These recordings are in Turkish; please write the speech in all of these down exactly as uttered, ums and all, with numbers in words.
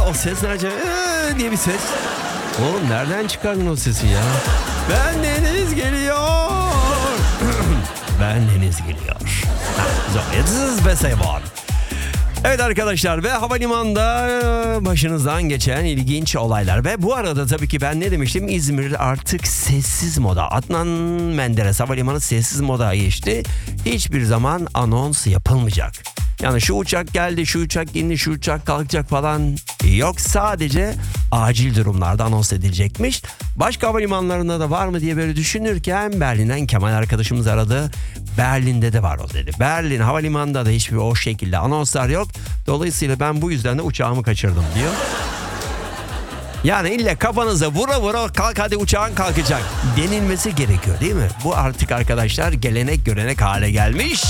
o ses ne acaba? Ee, diye bir ses. Oğlum nereden çıkardın o sesi ya? Bendeniz geliyor. Bendeniz geliyor. Zorlayacağız be Seybon. Evet arkadaşlar, ve havalimanında başınızdan geçen ilginç olaylar. Ve bu arada tabii ki ben ne demiştim? İzmir artık sessiz moda. Adnan Menderes Havalimanı sessiz moda geçti. Hiçbir zaman anons yapılmayacak. Yani şu uçak geldi, şu uçak indi, şu uçak kalkacak falan yok. Sadece acil durumlarda anons edilecekmiş. Başka havalimanlarında da var mı diye böyle düşünürken Berlin'den Kemal arkadaşımız aradı. Berlin'de de var o dedi. Berlin havalimanında da hiçbir o şekilde anonslar yok. Dolayısıyla ben bu yüzden de uçağımı kaçırdım diyor. Yani illa kafanıza vura vura kalk hadi uçağın kalkacak denilmesi gerekiyor değil mi? Bu artık arkadaşlar gelenek görenek hale gelmiş.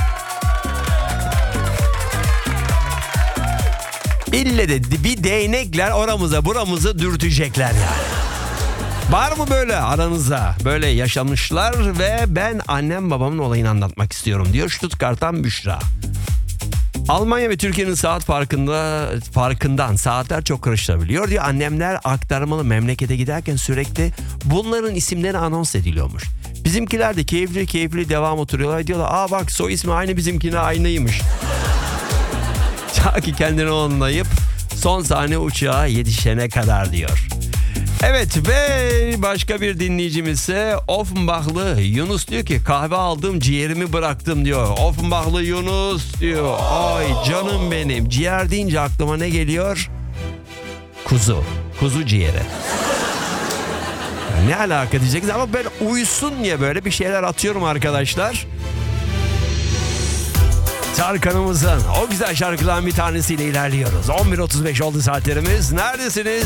İlle de bir değnekler oramıza buramıza dürtecekler yani. Var mı böyle aranızda böyle yaşamışlar? Ve ben annem babamın olayını anlatmak istiyorum diyor Stuttgart'tan Büşra. Almanya ve Türkiye'nin saat farkında farkından saatler çok karışabiliyor diyor. Annemler aktarmalı memlekete giderken sürekli bunların isimleri anons ediliyormuş. Bizimkiler de keyifli keyifli devam oturuyorlar, diyorlar aa bak soy ismi aynı bizimkine aynıymış. Ta ki kendini onlayıp son sahne uçağa yetişene kadar diyor. Evet, ve başka bir dinleyicimiz ise Offenbachlı Yunus diyor ki kahve aldım ciğerimi bıraktım diyor. Offenbachlı Yunus diyor. Ay canım benim, ciğer deyince aklıma ne geliyor? Kuzu. Kuzu ciğeri. Ne alaka diyeceksiniz ama ben uyusun diye böyle bir şeyler atıyorum arkadaşlar. Tarkan'ımızın o güzel şarkılardan bir tanesiyle ilerliyoruz. on bir otuz beş oldu saatlerimiz. Neredesiniz?